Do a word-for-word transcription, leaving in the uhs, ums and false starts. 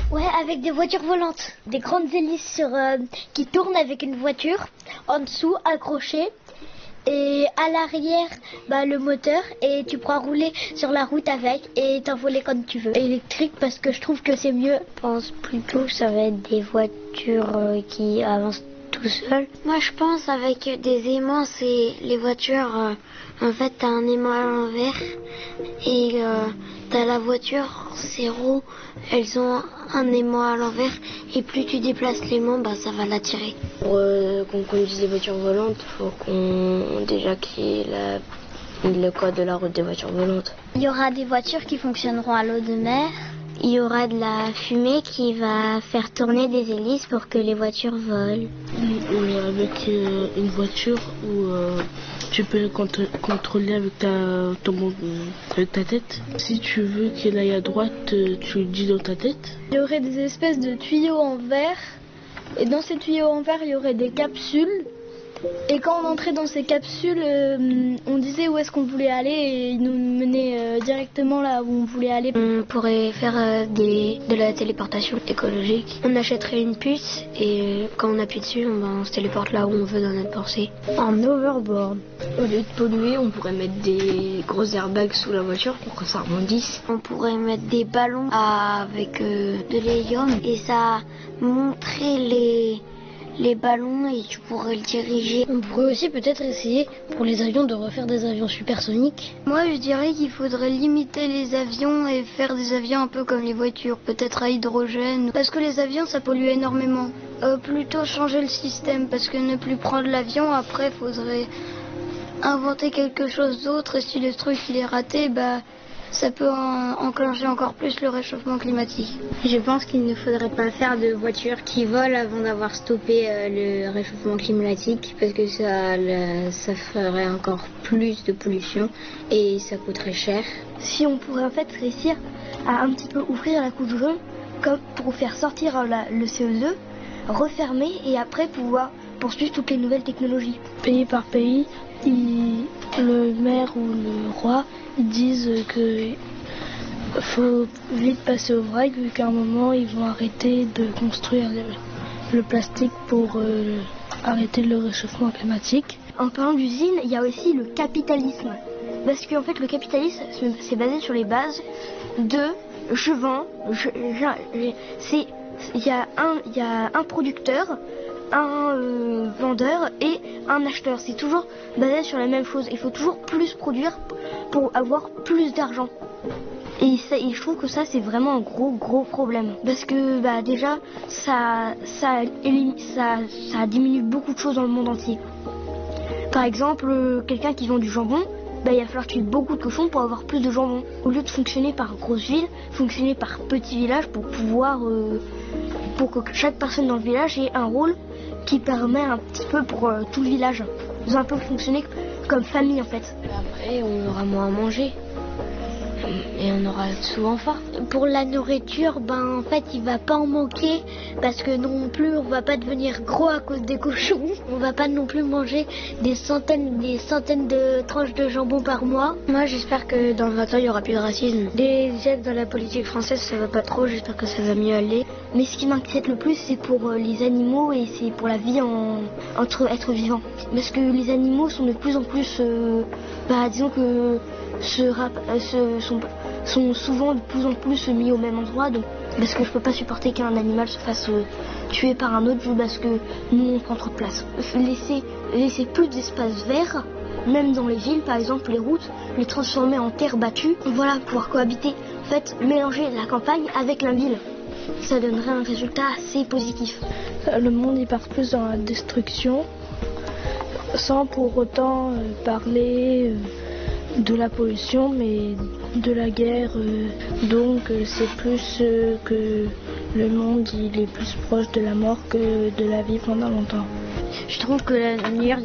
Ouais, avec des voitures volantes. Des grandes hélices sur, euh, qui tournent avec une voiture en dessous, accrochée. Et à l'arrière, bah, le moteur. Et tu pourras rouler sur la route avec et t'envoler quand tu veux. Électrique parce que je trouve que c'est mieux. Je pense plutôt que ça va être des voitures euh, qui avancent tout seuls. Moi je pense avec des aimants, c'est les voitures, euh, en fait t'as un aimant à l'envers. Et euh, t'as la voiture, ses roues, elles ont un aimant à l'envers. Et plus tu déplaces l'aimant, bah ça va l'attirer. Pour euh, qu'on conduise des voitures volantes, il faut qu'on déjà qu'il y ait la, le code de la route des voitures volantes. Il y aura des voitures qui fonctionneront à l'eau de mer. Il y aura de la fumée qui va faire tourner des hélices pour que les voitures volent. Oui, avec euh, une voiture où euh, tu peux contr contrôler avec ta, ton, avec ta tête. Si tu veux qu'elle aille à droite, tu le dis dans ta tête. Il y aurait des espèces de tuyaux en verre. Et dans ces tuyaux en verre, il y aurait des capsules. Et quand on entrait dans ces capsules, euh, on disait où est-ce qu'on voulait aller et ils nous menaient euh, directement là où on voulait aller. On pourrait faire euh, des, de la téléportation écologique. On achèterait une puce et euh, quand on appuie dessus, on, ben, on se téléporte là où on veut dans notre pensée. En overboard. Au lieu de polluer, on pourrait mettre des gros airbags sous la voiture pour que ça rebondisse. On pourrait mettre des ballons avec euh, de l'hélium et ça montrait les... les ballons et tu pourrais le diriger. On pourrait aussi peut-être essayer pour les avions de refaire des avions supersoniques. Moi je dirais qu'il faudrait limiter les avions et faire des avions un peu comme les voitures, peut-être à hydrogène. Parce que les avions ça pollue énormément. Euh, plutôt changer le système parce que ne plus prendre l'avion, après faudrait inventer quelque chose d'autre et si le truc il est raté, bah ça peut en enclencher encore plus le réchauffement climatique. Je pense qu'il ne faudrait pas faire de voitures qui volent avant d'avoir stoppé euh, le réchauffement climatique parce que ça, le, ça ferait encore plus de pollution et ça coûterait cher. Si on pourrait en fait réussir à un petit peu ouvrir la couche jaune comme pour faire sortir la, le C O deux, refermer et après pouvoir poursuivre toutes les nouvelles technologies. Pays par pays, il, le maire ou le roi ils disent que faut vite passer au vrac vu qu'à un moment ils vont arrêter de construire le, le plastique pour euh, arrêter le réchauffement climatique. En parlant d'usine, il y a aussi le capitalisme. Parce qu'en fait le capitalisme c'est basé sur les bases de je vends, je, je, c'est il y a un il y a un producteur, un euh, vendeur et un acheteur. C'est toujours basé sur la même chose. Il faut toujours plus produire pour avoir plus d'argent. Et, ça, et je trouve que ça c'est vraiment un gros gros problème. Parce que bah, déjà ça, ça, ça, ça diminue beaucoup de choses dans le monde entier. Par exemple, euh, quelqu'un qui vend du jambon, bah, il va falloir tuer beaucoup de cochons pour avoir plus de jambon. Au lieu de fonctionner par grosse ville, fonctionner par petits villages pour pouvoir euh, pour que chaque personne dans le village ait un rôle qui permet un petit peu pour euh, tout le village. Ils ont un peu fonctionné comme famille en fait. Après on aura moins à manger et on aura souvent faim. Pour la nourriture, ben en fait il va pas en manquer parce que non plus on va pas devenir gros à cause des cochons. On va pas non plus manger des centaines, des centaines de tranches de jambon par mois. Moi j'espère que dans vingt ans il y aura plus de racisme. Les aides dans la politique française ça va pas trop, j'espère que ça va mieux aller. Mais ce qui m'inquiète le plus c'est pour les animaux et c'est pour la vie en, entre êtres vivants. Parce que les animaux sont de plus en plus, euh, bah disons que se, rap se sont, sont souvent de plus en plus mis au même endroit. Donc, parce que je peux pas supporter qu'un animal se fasse euh, tuer par un autre parce que nous on prend trop de place. Laisser, laisser plus d'espace vert, même dans les villes par exemple, les routes, les transformer en terre battue, voilà, pouvoir cohabiter. En fait, mélanger la campagne avec la ville, ça donnerait un résultat assez positif. Le monde il part plus dans la destruction sans pour autant euh, parler euh, de la pollution mais de la guerre, euh, donc euh, c'est plus euh, que le monde il est plus proche de la mort que de la vie pendant longtemps. Je trouve que la meilleure